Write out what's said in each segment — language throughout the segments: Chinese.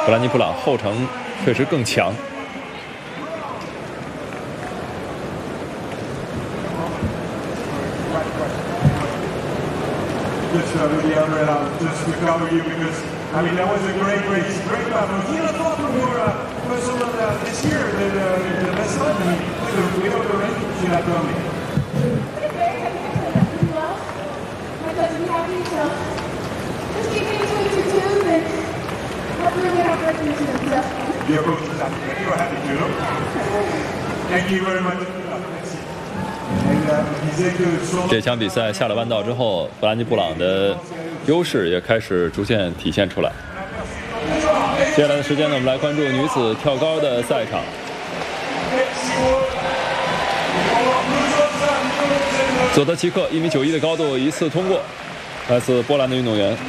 布兰妮布朗后程确实更强。 I mean, that was a great race, great battle. You know, thought we were sort of this year the best time. I mean, we don't know anything. You have done it. Because we have these, just keep things with your tune and hopefully we have good news. Your coach is happy. You are happy too, no? Thank you very much. 这场比赛下了弯道之后，布兰妮布朗的优势也开始逐渐体现出来。接下来的时间呢，我们来关注女子跳高的赛场。佐德奇克1.91米的高度一次通过，来自波兰的运动员。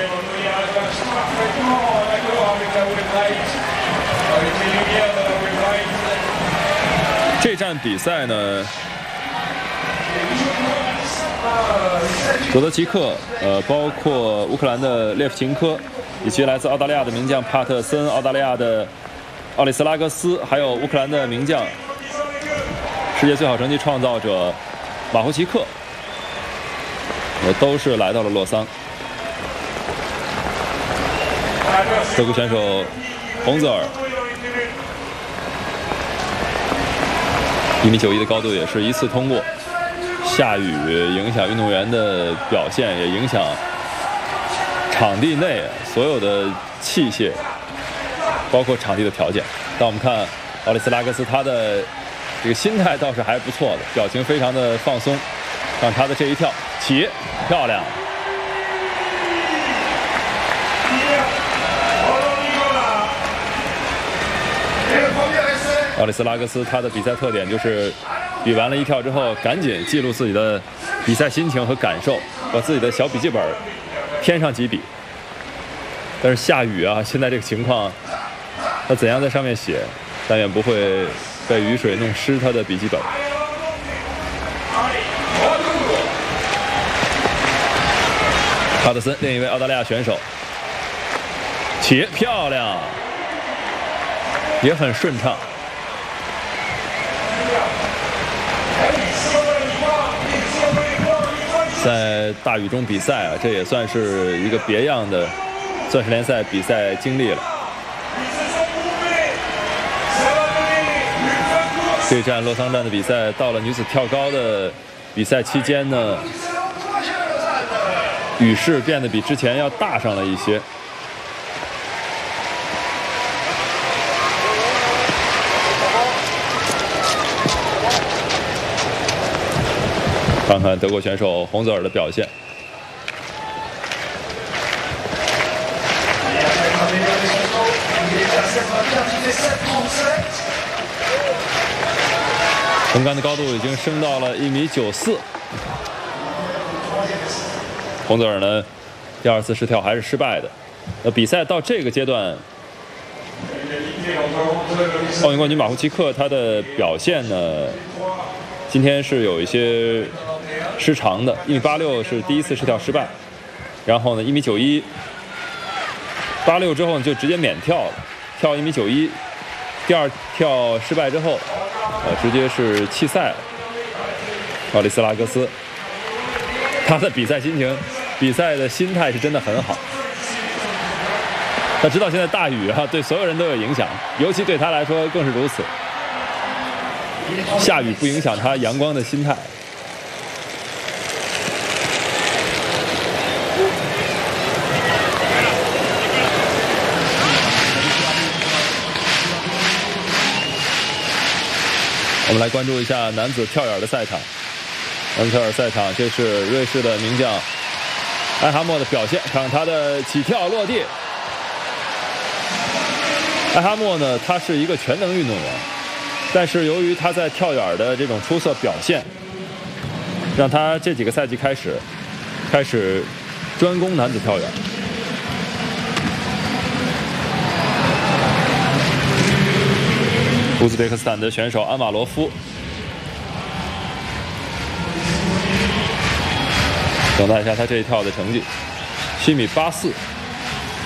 这站比赛呢，佐德奇克，包括乌克兰的列夫琴科，以及来自澳大利亚的名将帕特森、澳大利亚的奥里斯拉格斯，还有乌克兰的名将、世界最好成绩创造者马霍奇克，都是来到了洛桑。德国选手洪泽尔1.91米的高度也是一次通过。下雨影响运动员的表现，也影响场地内所有的器械，包括场地的条件。但我们看奥里斯拉格斯，他的这个心态倒是还不错的，表情非常的放松，让他的这一跳起漂亮。奥里斯拉格斯他的比赛特点就是比完了一跳之后，赶紧记录自己的比赛心情和感受，把自己的小笔记本添上几笔。但是下雨啊，现在这个情况，他怎样在上面写？但愿不会被雨水弄湿他的笔记本。帕特森，另一位澳大利亚选手，起漂亮，也很顺畅。在大雨中比赛啊，这也算是一个别样的钻石联赛比赛经历了。这站洛桑站的比赛到了女子跳高的比赛期间呢，雨势变得比之前要大上了一些。看看德国选手洪泽尔的表现。横杆的高度已经升到了1.94米。洪泽尔呢，第二次试跳还是失败的。那比赛到这个阶段，奥运冠军马胡奇克他的表现呢，今天是有一些失常的。1.86米是第一次试跳失败，然后呢1.91米，86之后就直接免跳了，跳1.91米，第二跳失败之后，直接是弃赛了。奥里斯拉格斯，他的比赛心情、比赛的心态是真的很好。他知道现在大雨啊，对所有人都有影响，尤其对他来说更是如此。下雨不影响他阳光的心态。我们来关注一下男子跳远的赛场。男子跳远赛场，这是瑞士的名将埃哈默的表现，看他的起跳落地。埃哈默呢，他是一个全能运动员，但是由于他在跳远的这种出色表现，让他这几个赛季开始专攻男子跳远。乌兹别克斯坦的选手安瓦罗夫，等待一下他这一跳的成绩，7.84米。